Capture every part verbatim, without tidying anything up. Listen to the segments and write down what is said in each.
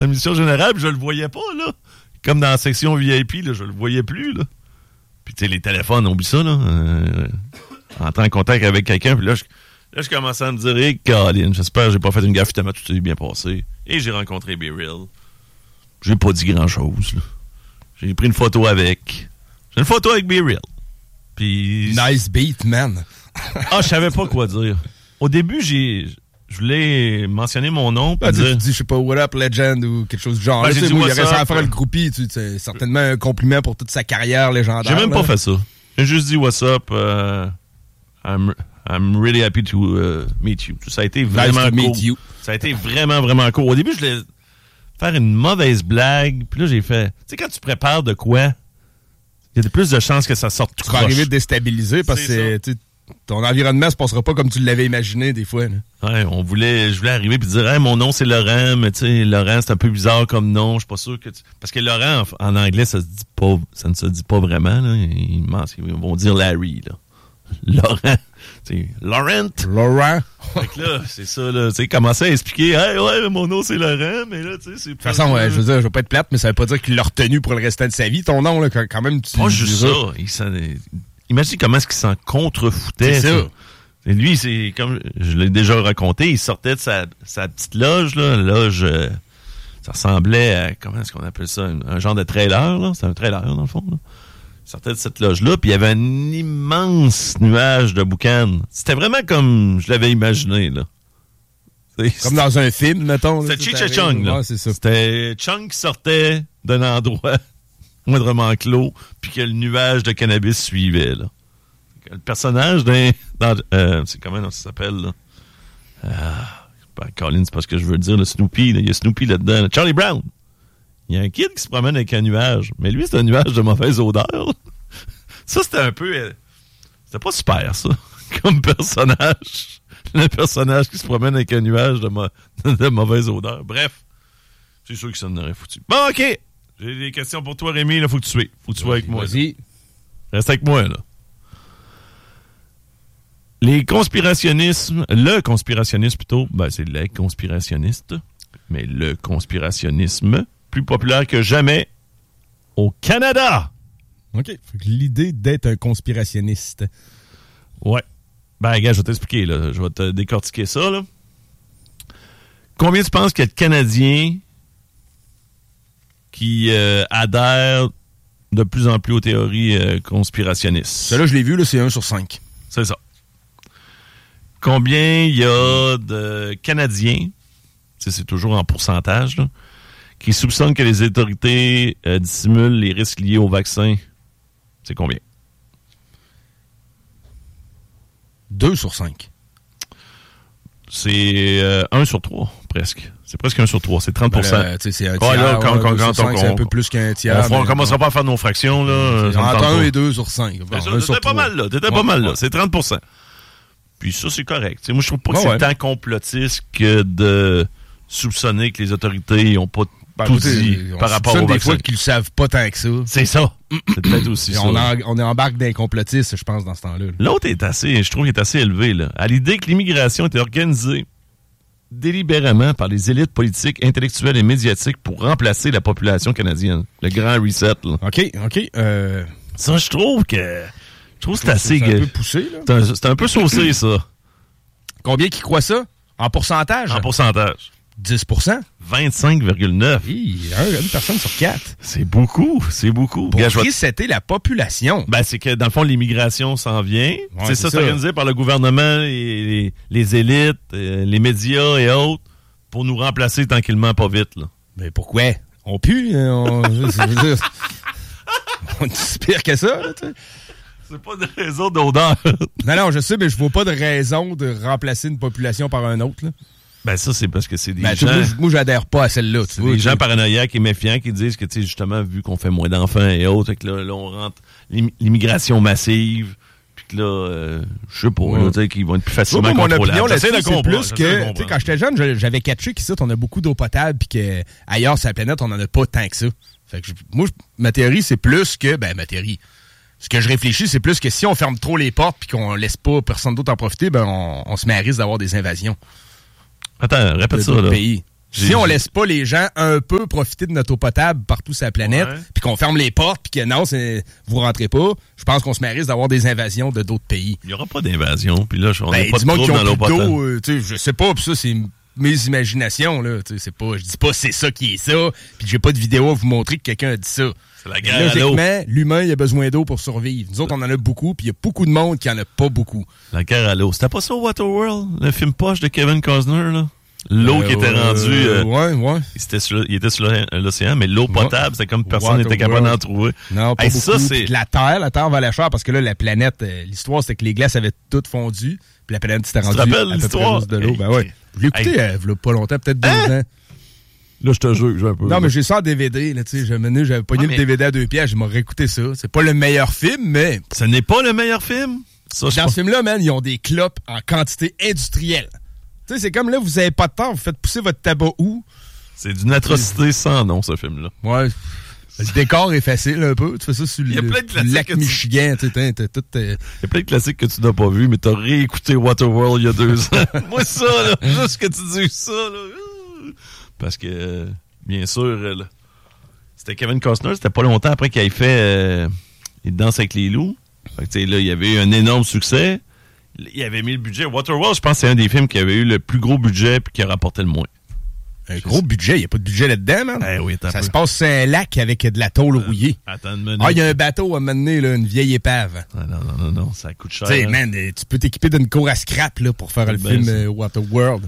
Admission générale, puis je le voyais pas, là. Comme dans la section V I P, là, je le voyais plus, là. Puis, tu sais, les téléphones, oublie ça, là. Euh, entrer en contact avec quelqu'un, puis là, je, là, je commençais à me dire, hey, Colin, j'espère que j'ai pas fait une gaffe, tellement tout s'est bien passé. Et j'ai rencontré B-Real. J'ai pas dit grand-chose, là. J'ai pris une photo avec. J'ai une photo avec B-Real. Puis... Nice beat, man. Ah, je savais pas quoi dire. Au début, j'ai... Je voulais mentionner mon nom. Ah, dire... Tu dis, je sais pas, what up, legend, ou quelque chose du genre. Ben, là, j'ai dit, moi, il what's aurait up, à faire ouais. le groupie. Tu sais, certainement un compliment pour toute sa carrière légendaire. J'ai même là. pas fait ça. J'ai juste dit, what's up, uh, I'm, I'm really happy to uh, meet you. Ça a été vraiment nice to cool. meet you. Ça a été vraiment, vraiment cool. Au début, je voulais faire une mauvaise blague. Puis là, j'ai fait... Tu sais, quand tu prépares de quoi, il y a plus de chances que ça sorte tout Tu vas croche. arriver déstabilisé parce que tu sais, ton environnement se passera pas comme tu l'avais imaginé des fois. Là. Ouais, on voulait, je voulais arriver puis dire, hey, mon nom c'est Laurent, mais tu sais, Laurent c'est un peu bizarre comme nom, je suis pas sûr que tu... Parce que Laurent en, en anglais ça se dit pas, ça ne se dit pas vraiment là. Ils, ils vont dire Larry là. Laurent, tu sais, Laurent. Laurent. Fait que là, c'est ça là, tu sais, commencer à expliquer, hey, ouais, mon nom c'est Laurent, mais là, tu sais, c'est. De toute façon, ouais, je veux dire, je veux pas être plate, mais ça veut pas dire qu'il l'a retenu pour le restant de sa vie. Ton nom là, quand même, tu. Pas juste ça. Il s'en... Imagine comment est-ce qu'il s'en contrefoutait. C'est ça. ça. Et lui, c'est comme je l'ai déjà raconté, il sortait de sa, sa petite loge, là, loge, euh, ça ressemblait à, comment est-ce qu'on appelle ça, un, un genre de trailer, là, c'est un trailer dans le fond, là. Il sortait de cette loge-là, puis il y avait un immense nuage de boucan. C'était vraiment comme je l'avais imaginé, là. C'est, comme dans un film, mettons. C'était Cheech et Chong, là. Ouais, c'est ça. C'était Chong qui sortait d'un endroit moindrement clos, puis que le nuage de cannabis suivait, là. Le personnage d'un... Dans, euh, c'est comment ça s'appelle, là? Euh, ben, Colin, c'est pas ce que je veux dire, le Snoopy. Là, il y a Snoopy là-dedans. Là. Charlie Brown. Il y a un kid qui se promène avec un nuage. Mais lui, c'est un nuage de mauvaise odeur. Là. Ça, c'était un peu... Euh, c'était pas super, ça, comme personnage. Le personnage qui se promène avec un nuage de, mo- de mauvaise odeur. Bref, c'est sûr que ça en aurait foutu. Bon, OK. J'ai des questions pour toi, Rémi. Il faut que tu sois. Faut que tu sois avec moi. Vas-y. Là. Reste avec moi, là. Les conspirationnismes, le conspirationnisme plutôt, ben c'est les conspirationnistes, mais le conspirationnisme, plus populaire que jamais au Canada. OK. Fait que l'idée d'être un conspirationniste. Ouais. Ben, gars, je vais t'expliquer, là. Je vais te décortiquer ça, là. Combien tu penses qu'il y a de Canadiens qui euh, adhèrent de plus en plus aux théories euh, conspirationnistes? Celui-là, je l'ai vu, là, c'est un sur cinq. C'est ça. Combien il y a de Canadiens, c'est toujours en pourcentage, là, qui soupçonnent que les autorités euh, dissimulent les risques liés au vaccin? C'est combien? deux sur cinq. C'est euh, un sur trois, presque. C'est presque un sur trois. C'est trente pour cent. Ben là, c'est un tiers. Ouais, là, quand, ouais, quand, quand, quand on, on, c'est un peu plus qu'un tiers. On, fera, on mais, commencera bon. pas à faire nos fractions. Là, entre un et deux sur cinq. Bon, ça, t'étais pas mal là. T'étais ouais, pas mal ouais. là. C'est trente pour cent. Puis ça, c'est correct. T'sais, moi, je trouve pas que ouais, c'est ouais. tant complotiste que de soupçonner que les autorités n'ont pas ben, tout dit par rapport au vaccin. Des fois qu'ils savent pas tant que ça. C'est ça. C'est peut-être aussi ça. On, en, on embarque d'un complotiste, je pense, dans ce temps-là. Là. L'autre est assez, je trouve qu'il est assez élevé. Là. À l'idée que l'immigration était organisée délibérément par les élites politiques, intellectuelles et médiatiques pour remplacer la population canadienne. Le grand reset. Là. OK, OK. Euh... Ça, je trouve que... Je trouve que c'est assez... C'est un peu poussé, là. C'est un, c'est un peu saucé, ça. Combien qui croient ça? En pourcentage? En pourcentage. dix pour cent? vingt-cinq virgule neuf. Oui, une personne sur quatre. C'est beaucoup, c'est beaucoup. Pour resetter la population. Ben, c'est que, dans le fond, l'immigration s'en vient. Ouais, c'est, c'est ça, c'est organisé par le gouvernement, et les, les élites, les médias et autres, pour nous remplacer tranquillement, pas vite, là. Mais pourquoi? On pue? On, je, je veux dire, on est pire que ça, là, tu sais. C'est pas de raison d'odeur. Non, non, je sais, mais je vois pas de raison de remplacer une population par un autre, là. Ben ça, c'est parce que c'est des ben, gens... Moi, moi, j'adhère pas à celle-là. C'est des gens paranoïaques et méfiants qui disent que, tu sais, justement, vu qu'on fait moins d'enfants et autres, que là, là on rentre l'immigration massive, puis que là, euh, je sais pas, ouais. là, tu sais, qu'ils vont être plus facilement ouais, contrôlables. Mon opinion là-dessus, c'est comprendre, plus que, tu sais, quand j'étais jeune, j'avais catché qu'ici, on a beaucoup d'eau potable, puis qu'ailleurs sur la planète, on en a pas tant que ça. Fait que je, moi, ma théorie, c'est plus que, ben, ma théorie... Ce que je réfléchis, c'est plus que si on ferme trop les portes puis qu'on laisse pas personne d'autre en profiter, ben on, on se met à risque d'avoir des invasions. Attends, répète de ça, là. Pays. J'ai... Si on laisse pas les gens un peu profiter de notre eau potable partout sur la planète, ouais. puis qu'on ferme les portes, puis que non, c'est, vous rentrez pas, je pense qu'on se mérite d'avoir des invasions de d'autres pays. Il y aura pas d'invasion, puis là, on n'a ben, pas de trouble dans l'eau potable. Euh, je sais pas, puis ça, c'est mes imaginations, là. C'est pas, je dis pas c'est ça qui est ça, puis j'ai pas de vidéo à vous montrer que quelqu'un a dit ça. C'est la guerre à l'eau. L'humain, il a besoin d'eau pour survivre. Nous autres, on en a beaucoup, puis il y a beaucoup de monde qui en a pas beaucoup. La guerre à l'eau. C'était pas ça, Waterworld? Le film poche de Kevin Costner, là? L'eau euh, qui était rendue... Euh, ouais, ouais. Il était sur, il était sur l'océan, mais l'eau potable, ouais. C'était comme personne n'était capable d'en trouver. Non, pas hey, beaucoup. Ça, c'est... La Terre, la Terre valait cher parce que là, la planète, euh, l'histoire, c'était que les glaces avaient toutes fondu, puis la planète s'était rendue à peu près juste de l'eau. Hey, ben ouais. Je l'ai écouté hey. euh, pas longtemps, peut-être deux hein? ans. Là, je te jure que j'ai un peu... Non, mais j'ai ça en D V D, là, tu sais. J'avais, j'avais pogné ah, mais... le D V D à deux pièces, je m'aurais réécouté ça. C'est pas le meilleur film, mais... Ce n'est pas le meilleur film? Ça, Dans ce pas... film-là, man, ils ont des clopes en quantité industrielle. Tu sais, c'est comme là, vous avez pas de temps, vous faites pousser votre tabac où? C'est d'une atrocité sans nom, ce film-là. Ouais. Le décor est facile un peu. Tu fais ça sur le, le lac Michigan. Tu sais, t'as tout... Il y a plein de classiques que tu n'as pas vus, mais t'as réécouté Waterworld il y a deux ans. Moi, ça, là, juste que tu dis ça, là... Parce que, bien sûr, là, c'était Kevin Costner, c'était pas longtemps après qu'il ait fait euh, Il danse avec les loups. Fait que, là, il y avait eu un énorme succès. Il avait mis le budget. Waterworld, je pense que c'est un des films qui avait eu le plus gros budget et qui a rapporté le moins. Un je gros sais. budget? Il n'y a pas de budget là-dedans, man? Eh oui, ça peu. se passe sur un lac avec de la tôle euh, rouillée. Attends une minute. Ah, il y a un bateau à mener, là, une vieille épave. Ah, non, non, non, non, ça coûte cher. Tu sais, man, tu peux t'équiper d'une cour à scrap là, pour faire le ben, film euh, Waterworld.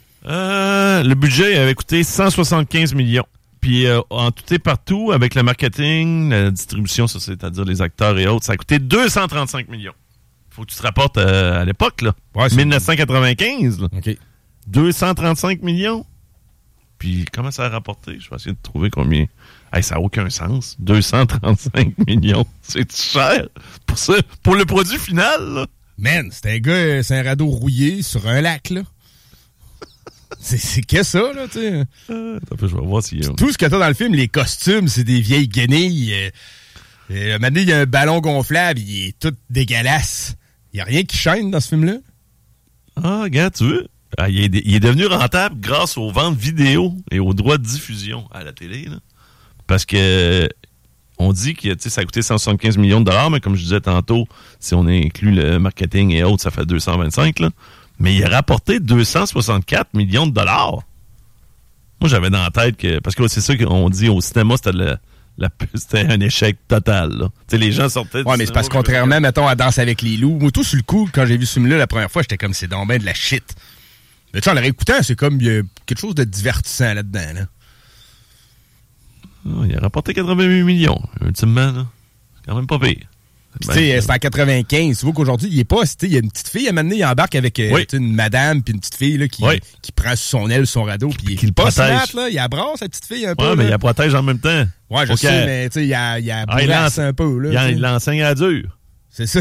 Euh, le budget avait coûté cent soixante-quinze millions. Puis euh, en tout et partout, avec le marketing, la distribution, ça, c'est-à-dire les acteurs et autres, ça a coûté deux cent trente-cinq millions. Faut que tu te rapportes euh, à l'époque, là. Ouais, dix-neuf cent quatre-vingt-quinze, là. OK. deux cent trente-cinq millions. Puis comment ça a rapporté? Je vais essayer de trouver combien. Hey, ça n'a aucun sens. deux cent trente-cinq millions. C'est cher. Pour ça, pour le produit final, là. Man, c'est un gars, c'est un radeau rouillé sur un lac, là. C'est, c'est que ça, là, tu sais. Euh, je vais voir s'il y a... Tout ce que t'as dans le film, les costumes, c'est des vieilles guenilles. Euh, euh, maintenant, il y a un ballon gonflable, il est tout dégueulasse. Il n'y a rien qui chaîne dans ce film-là. Ah, regarde, tu veux? Ah, il, est, il est devenu rentable grâce aux ventes vidéo et aux droits de diffusion à la télé, là. Parce que on dit que ça a coûté cent soixante-quinze millions de dollars, mais comme je disais tantôt, si on inclut le marketing et autres, ça fait deux cent vingt-cinq, là. Mais il a rapporté deux cent soixante-quatre millions de dollars. Moi, j'avais dans la tête que... Parce que c'est ça qu'on dit au cinéma, c'était, le, la, c'était un échec total. Là. Les gens sortaient... Ouais, mais c'est parce que contrairement, mettons, à Danse avec les loups, moi, tout sur le coup, quand j'ai vu ce film-là la première fois, j'étais comme, c'est donc ben de la shit. Mais tu sais, en le réécoutant, c'est comme, il y a quelque chose de divertissant là-dedans. Là. Oh, il a rapporté quatre-vingt-huit millions, ultimement. Là. C'est quand même pas pire. Tu sais, ben, c'est en quatre-vingt-quinze. Tu vois qu'aujourd'hui, il est pas... Il y a une petite fille, à un moment donné, il embarque avec euh, oui. une madame puis une petite fille là, qui, oui. qui prend sur son aile son radeau. Puis il est pas smart, là. Il abrasse la petite fille un peu. Ouais, là. mais il la protège en même temps. Ouais, je okay. sais, mais tu sais, il a, il a ah, il un peu. Là, il, il l'enseigne à dur. C'est ça.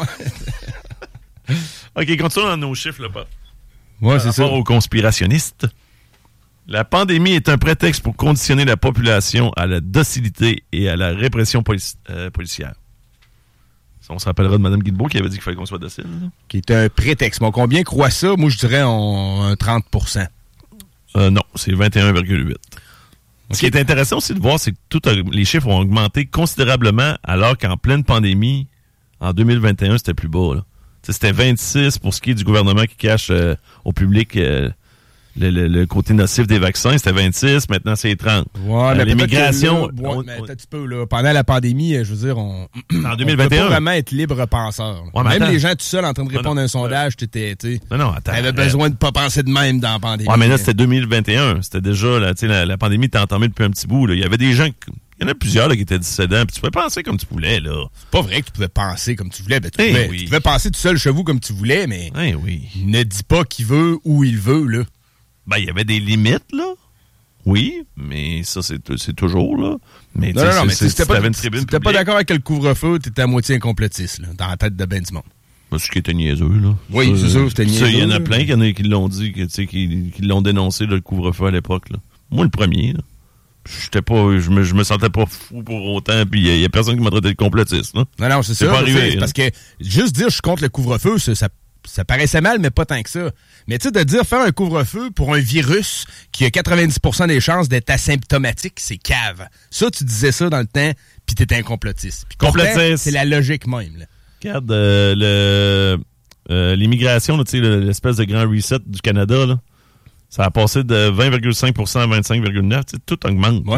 OK, continuons dans nos chiffres, là, pas. Ouais, c'est ça. Aux conspirationnistes. La pandémie est un prétexte pour conditionner la population à la docilité et à la répression polici- euh, policière. On se rappellera de Mme Guilbeault qui avait dit qu'il fallait qu'on soit docile. Là. Qui est un prétexte. Bon, combien croit ça? Moi, je dirais on, un trente pour cent. Euh, non, c'est vingt et un virgule huit. Okay. Ce qui est intéressant aussi de voir, c'est que tout a, les chiffres ont augmenté considérablement alors qu'en pleine pandémie, en deux mille vingt et un, c'était plus bas. Là. C'était vingt-six pour ce qui est du gouvernement qui cache euh, au public euh, le, le, le côté nocif des vaccins. C'était vingt-six, maintenant c'est trente. Ouais, euh, mais l'immigration... Là, ouais, on, mais un petit peu, là, pendant la pandémie, je veux dire, on... En deux mille vingt et un. On peut pas vraiment être libre penseur. Ouais, même attends. Les gens tout seuls en train de répondre non, non, à un sondage, tu étais, tu sais... Non, non, attends. T'avais besoin de pas penser de même dans la pandémie. Ouais, mais là, c'était deux mille vingt et un. C'était déjà, là, tu sais, la, la pandémie était entamée depuis un petit bout, là. Il y avait des gens... Il y en a plusieurs là, qui étaient dissédents, puis tu pouvais penser comme tu voulais, là. C'est pas vrai que tu pouvais penser comme tu voulais. Ben, tu, hey pouvais, oui. tu pouvais penser tout seul chez vous comme tu voulais, mais hey oui. ne dis pas qu'il veut où il veut, là. Ben, il y avait des limites, là. Oui, mais ça, c'est, c'est toujours, là. Mais non, non, non, mais si t'avais pas, une tribune si t'étais pas d'accord avec le couvre-feu, t'étais à moitié incomplotiste, là, dans la tête de ben du monde. Ben, ce qui était niaiseux, là. Oui, ça, c'est ça, c'était niaiseux. Il y en a plein qui, en a, qui l'ont dit, qui, qui, qui l'ont dénoncé, là, le couvre-feu à l'époque, là. Moi, le premier, là. J'étais pas, je me, je me sentais pas fou pour autant, puis il y, y a personne qui m'a traité de complotiste, là. Non, non, c'est, c'est ça. Pas arrivé, c'est, parce que juste dire je suis contre le couvre-feu, ça, ça ça paraissait mal, mais pas tant que ça. Mais tu sais, de dire faire un couvre-feu pour un virus qui a quatre-vingt-dix pour cent des chances d'être asymptomatique, c'est cave. Ça, tu disais ça dans le temps, puis t'étais un complotiste. Puis complotiste, c'est la logique même. Là. Regarde, euh, le, euh, l'immigration, tu sais, l'espèce de grand reset du Canada, là, ça a passé de vingt virgule cinq pour cent à vingt-cinq virgule neuf pour cent. Tout augmente. Ouais.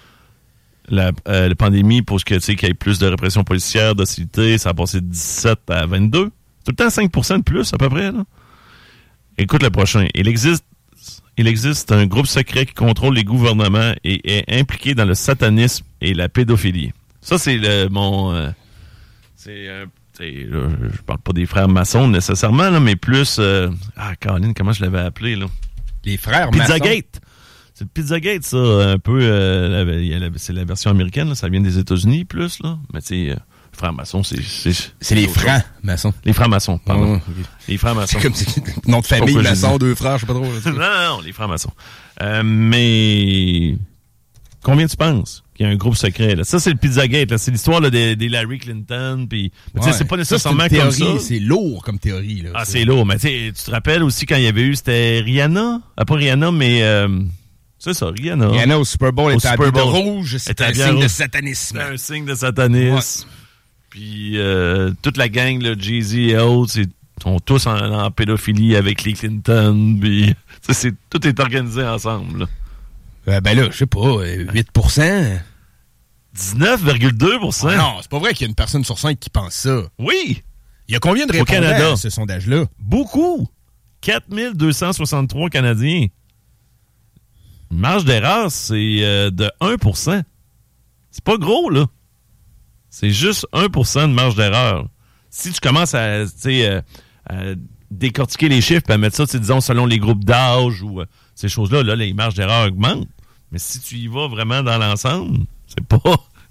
La, euh, la pandémie, pour que, tu sais, qu'il y ait plus de répression policière, d'hostilité, ça a passé de dix-sept à vingt-deux. Tout le temps cinq pour cent de plus, à peu près. Là. Écoute le prochain. Il existe, il existe un groupe secret qui contrôle les gouvernements et est impliqué dans le satanisme et la pédophilie. Ça, c'est le, mon... Euh, c'est... Euh, Là, je parle pas des frères maçons nécessairement, là, mais plus... Euh, ah, Caroline, comment je l'avais appelé, là? Les frères Pizzagate. maçons. Pizzagate. C'est le Pizzagate, ça, un peu... Euh, la, la, c'est la version américaine, là, ça vient des États-Unis, plus, là. Mais tu sais, euh, frères maçons, c'est... C'est, c'est les francs maçons. Les frères maçons, pardon. Oh, okay. Les frères maçons. C'est comme si... nom de famille, maçon, deux frères, je sais pas trop. non, non, non, les frères maçons. Euh, mais... Combien tu penses qu'il y a un groupe secret? Là? Ça, c'est le Pizzagate. Là. C'est l'histoire là, des, des Larry Clinton. Pis, ouais. C'est pas nécessairement ça, c'est comme théorie, ça. C'est lourd comme théorie. Là, ah, c'est, c'est lourd. Mais tu te rappelles aussi quand il y avait eu, c'était Rihanna? Ah, pas Rihanna, mais... Euh, c'est ça, Rihanna. Rihanna au Super Bowl était habillée de rouge. C'était un signe rouge. de satanisme. C'était un signe de satanisme. Ouais. Puis euh, toute la gang, là, Jay-Z et autres, ils sont tous en, en pédophilie avec les Clinton. Puis c'est, tout est organisé ensemble. Là. Euh, ben là, je sais pas, huit pour cent. dix-neuf virgule deux pour cent. Ah non, c'est pas vrai qu'il y a une personne sur cinq qui pense ça. Oui. Il y a combien de répondants à ce sondage-là? Beaucoup. quatre mille deux cent soixante-trois Canadiens. Une marge d'erreur, c'est euh, de un pour cent. C'est pas gros, là. C'est juste un pour cent de marge d'erreur. Si tu commences à, tu sais, euh, à décortiquer les chiffres et à mettre ça, disons, selon les groupes d'âge ou... Euh, ces choses-là, là, les marges d'erreur augmentent. Mais si tu y vas vraiment dans l'ensemble, c'est pas...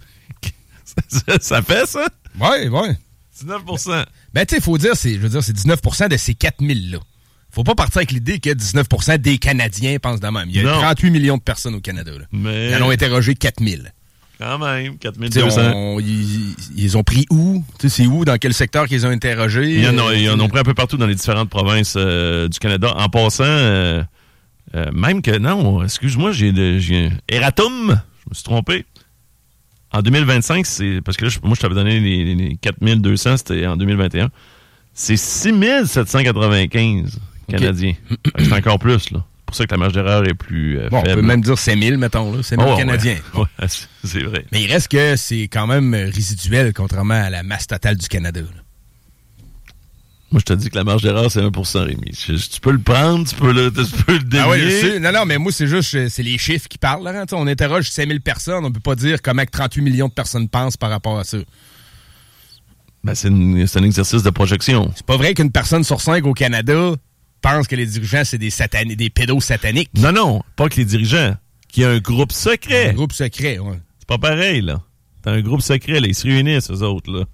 ça, ça fait ça? Oui, oui. dix-neuf pour cent. Ben, tu sais, il faut dire, c'est, je veux dire, c'est dix-neuf pour cent de ces quatre mille-là. Faut pas partir avec l'idée que dix-neuf pour cent des Canadiens pensent de même. Il y a non. trente-huit millions de personnes au Canada. Là. Mais... Ils en ont interrogé quatre mille. Quand même, quatre mille deux cents. On, ils, ils ont pris où? Tu sais, c'est où? Dans quel secteur qu'ils ont interrogé? Ils en ont, ils en ont pris un peu partout dans les différentes provinces euh, du Canada. En passant... Euh, Euh, même que, non, excuse-moi, j'ai, de, j'ai Eratum, je me suis trompé. En deux mille vingt-cinq, c'est, parce que là, je, moi, je t'avais donné les, les quatre mille deux cents, c'était en deux mille vingt et un. C'est six mille sept cent quatre-vingt-quinze Canadiens. Okay. C'est encore plus, là. C'est pour ça que la marge d'erreur est plus euh, bon, faible. On peut même dire cinq mille, mettons, là. cinq mille oh, Canadiens. Ouais, ouais, c'est vrai. Mais il reste que c'est quand même résiduel, contrairement à la masse totale du Canada, là. Moi, je te dis que la marge d'erreur, c'est un pour cent, Rémi. Je, je, tu peux le prendre, tu peux le, tu peux le dénier. Ah oui, je sais. Non, non, mais moi, c'est juste, c'est les chiffres qui parlent, là. On interroge cinq mille personnes, on peut pas dire comment que trente-huit millions de personnes pensent par rapport à ça. Ben, c'est, une, c'est un exercice de projection. C'est pas vrai qu'une personne sur cinq au Canada pense que les dirigeants, c'est des satani- des pédos sataniques. Non, non, pas que les dirigeants. Qu'il y a un groupe secret. Un groupe secret, oui. C'est pas pareil, là. T'as un groupe secret, là. Ils se réunissent, eux autres, là.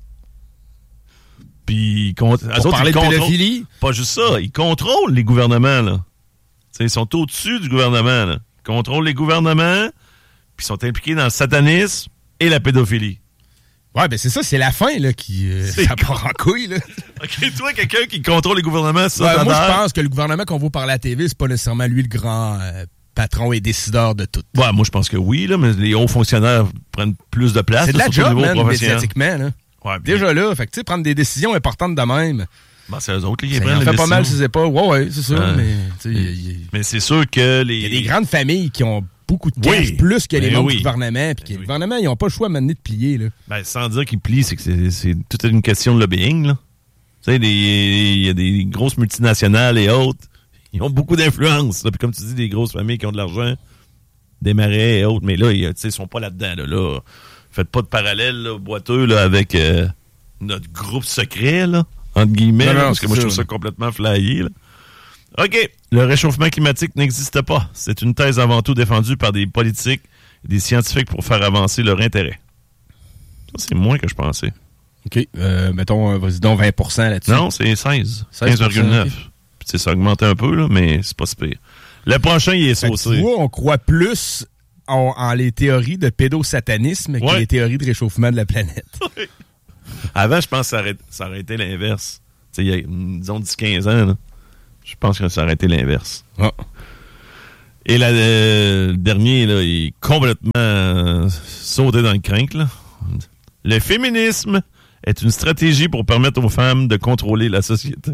Puis, pour autres, parler de pédophilie? Pas juste ça. Ils contrôlent les gouvernements, là. T'sais, ils sont au-dessus du gouvernement, là. Ils contrôlent les gouvernements, puis ils sont impliqués dans le satanisme et la pédophilie. Ouais, ben c'est ça, c'est la fin, là, qui... Euh, ça part en couille, là. OK, toi, quelqu'un qui contrôle les gouvernements, ça, ouais, moi, je pense que le gouvernement qu'on voit par la T V, c'est pas nécessairement lui le grand euh, patron et décideur de tout. Ouais, moi, je pense que oui, là, mais les hauts fonctionnaires prennent plus de place. C'est de la job, man, médiatiquement, là. Ouais, déjà là, fait que tu sais, prendre des décisions importantes de même. Ben, c'est eux autres qui prennent les fait décisions. Pas mal si c'est pas. Ouais, ouais, c'est sûr. Ouais. Mais, mais, y, y, mais c'est sûr que les. Il y a des grandes familles qui ont beaucoup de cash, oui, plus que les membres oui. du gouvernement. Puis ben le gouvernement, ils n'ont pas le choix maintenant de plier. Là. Ben, sans dire qu'ils plient, c'est que c'est, c'est toute une question de lobbying. Là. Tu sais, il y a des grosses multinationales et autres. Ils ont beaucoup d'influence. Là. Puis comme tu dis, des grosses familles qui ont de l'argent, des marais et autres. Mais là, ils ne sont pas là-dedans. Là, là. Faites pas de parallèle là, boiteux là, avec euh, notre groupe secret, là, entre guillemets, non, non, là, parce que moi, ça, je trouve ça complètement flyé. Là. OK. Le réchauffement climatique n'existe pas. C'est une thèse avant tout défendue par des politiques et des scientifiques pour faire avancer leur intérêt. Ça, c'est moins que je pensais. OK. Euh, mettons, vas-y donc vingt pour cent là-dessus. Non, c'est seize. quinze virgule neuf. Okay. Puis, ça a augmenté un peu, là, mais c'est pas si pire. Le prochain, il est saucé. Tu vois, on croit plus en, en les théories de pédosatanisme ouais. que les théories de réchauffement de la planète. Avant, je pense que ça aurait, ça aurait été l'inverse. il y a, disons, dix à quinze ans, là, je pense que ça aurait été l'inverse. Oh. Et là, euh, le dernier, là, il est complètement euh, sauté dans le crinque, là. Le féminisme est une stratégie pour permettre aux femmes de contrôler la société.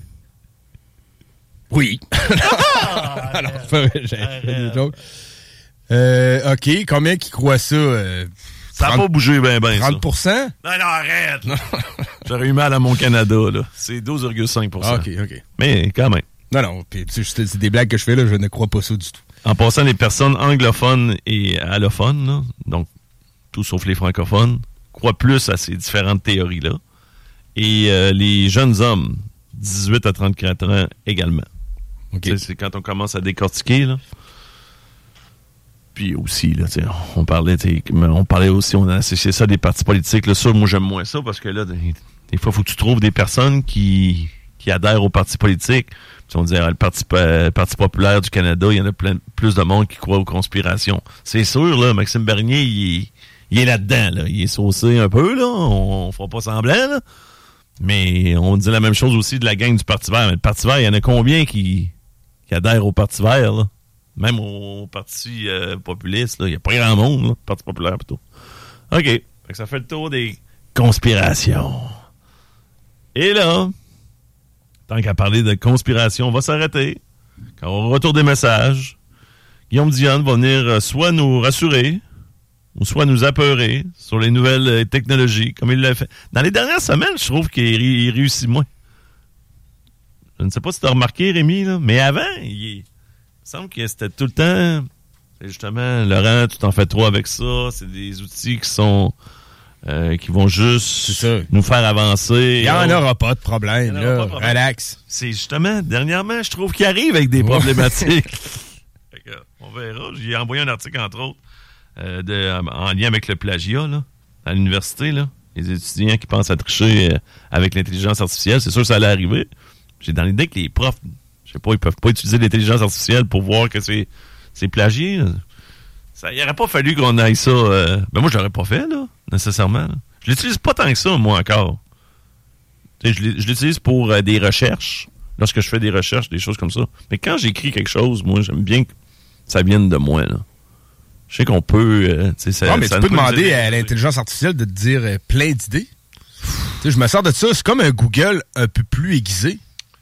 Oui. Ah, Alors, c'est pas vrai, j'ai des jokes. Euh, OK, combien qui croient ça? Euh, ça n'a pas bougé bien, bien, trente pour cent? Non, non, arrête! Non. J'aurais eu mal à mon Canada, là. C'est douze virgule cinq pour cent. OK, OK. Mais quand même. Non, non, pis, c'est, c'est des blagues que je fais, là, je ne crois pas ça du tout. En passant, les personnes anglophones et allophones, là, donc tout sauf les francophones, croient plus à ces différentes théories-là. Et euh, les jeunes hommes, dix-huit à trente-quatre ans également. Okay. C'est quand on commence à décortiquer, là. Puis aussi, là, on parlait, on parlait aussi, on a associé ça à des partis politiques. Là, ça, moi, j'aime moins ça parce que là, des, des fois, il faut que tu trouves des personnes qui, qui adhèrent aux partis politiques. Puis on dirait, le Parti, euh, Parti populaire du Canada, il y en a plein, plus de monde qui croit aux conspirations. C'est sûr, là, Maxime Bernier, il est, il est là-dedans, là. Il est saucé un peu, là. On, on fera pas semblant, là. Mais on dit la même chose aussi de la gang du Parti vert. Mais le Parti vert, il y en a combien qui, qui adhèrent au Parti vert, là? Même au Parti euh, populiste, là. Il n'y a pas grand monde, là. Parti populaire, plutôt. OK. Fait que ça fait le tour des conspirations. Et là, tant qu'à parler de conspiration, on va s'arrêter. Quand on retourne des messages, Guillaume Dionne va venir euh, soit nous rassurer, ou soit nous apeurer sur les nouvelles euh, technologies, comme il l'a fait. Dans les dernières semaines, je trouve qu'il il réussit moins. Je ne sais pas si tu as remarqué, Rémi, là, mais avant, il, il me semble que c'était tout le temps... Justement, Laurent, tu t'en fais trop avec ça. C'est des outils qui sont... Euh, qui vont juste nous faire avancer. Il n'y en aura pas de problème, là. Pas de problème. Relax. C'est justement, dernièrement, je trouve qu'il arrive avec des problématiques. On verra. J'ai envoyé un article, entre autres, euh, de, en lien avec le plagiat, là, à l'université, là. Les étudiants qui pensent à tricher euh, avec l'intelligence artificielle, c'est sûr que ça allait arriver. J'ai dans l'idée que les profs, je sais pas, ils peuvent pas utiliser l'intelligence artificielle pour voir que c'est, c'est plagié. Là. Ça, il n'aurait pas fallu qu'on aille ça. Euh... Ben moi, je l'aurais pas fait, là, nécessairement. Là. Je l'utilise pas tant que ça, moi, encore. Je, je l'utilise pour euh, des recherches. Lorsque je fais des recherches, des choses comme ça. Mais quand j'écris quelque chose, moi, j'aime bien que ça vienne de moi, là. Je sais qu'on peut... Euh, ça, non, mais ça tu peux demander à l'intelligence artificielle de te dire euh, plein d'idées. Je me sors de ça. C'est comme un Google un peu plus aiguisé.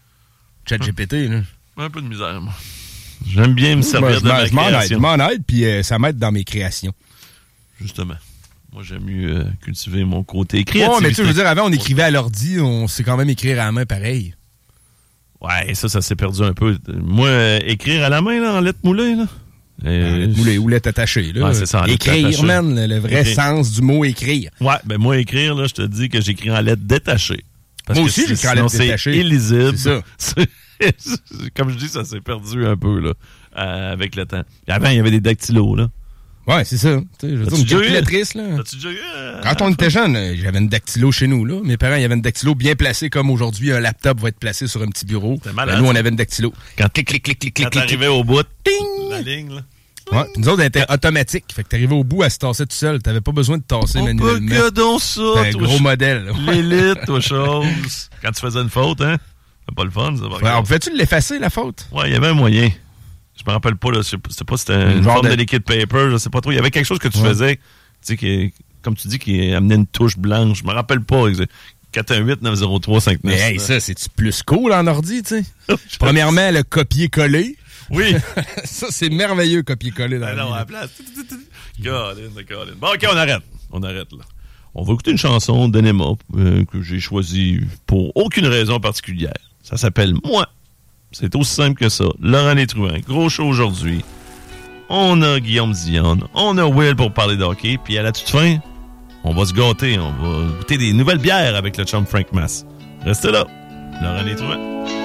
ChatGPT, là. Un peu de misère, moi. J'aime bien me servir de ma je m'en création. Je m'en aide, puis euh, ça m'aide dans mes créations. Justement. Moi, j'aime mieux euh, cultiver mon côté créatif. Ouais, mais tu sais, je veux dire, avant, on écrivait à l'ordi, on sait quand même écrire à la main pareil. Ouais, ça, ça s'est perdu un peu. Moi, euh, écrire à la main, là, en lettres moulées, là. Euh, lettres moulées ou lettres attachées, là. Ouais, c'est ça, en lettres écrire, attachées. man, le, le vrai écrire. Sens du mot écrire. Ouais, ben moi, écrire, là, je te dis que j'écris en lettres détachées. Parce moi aussi, j'écris en lettres détachées. C'est illisible. C'est ça. C'est, comme je dis, ça s'est perdu un peu, là, euh, avec le temps. Et avant, il y avait des dactylos, là. Ouais, c'est ça. Tu sais, je veux dire, une calculatrice, là. As-tu déjà eu? Euh, Quand on était jeune, j'avais une dactylo chez nous, là. Mes parents, il y avait une dactylo bien placée, comme aujourd'hui, un laptop va être placé sur un petit bureau. C'était malade. Ben, nous, on avait une dactylo. Quand clic, clic, clic, clic, clic. Quand t'arrivais au bout, ting! La ligne, là. Ouais, puis nous autres, elle était automatique. Fait que t'arrivais au bout, elle se tassait tout seul. T'avais pas besoin de tasser on manuellement. Que donc ça, un gros ch- modèle. L'élite, toi, chose. Quand tu faisais une faute, hein. C'est pas le fun, ça. Ouais, on pouvait-tu l'effacer, la faute? Ouais, il y avait un moyen. Je me rappelle pas, là. Je sais pas si c'était une genre forme de... de liquid paper, je sais pas trop. Il y avait quelque chose que tu ouais. faisais, tu sais, qui, comme tu dis, qui amenait une touche blanche. Je me rappelle pas. quatre un huit neuf zéro trois cinq neuf. Mais hey, ça, c'est-tu plus cool en ordi, tu sais? Premièrement, le copier-coller. Oui. Ça, c'est merveilleux, copier-coller dans ben la non, vie. à la place. Colin, Colin. Bon, OK, on arrête. On arrête, là. On va écouter une chanson d'Enema euh, que j'ai choisie pour aucune raison particulière. Ça s'appelle « Moi ». C'est aussi simple que ça. Laurent Létruant, gros show aujourd'hui. On a Guillaume Dionne, on a Will pour parler de hockey, puis à la toute fin, on va se gâter, on va goûter des nouvelles bières avec le chum Frank Mass. Restez là. Laurent Létruant.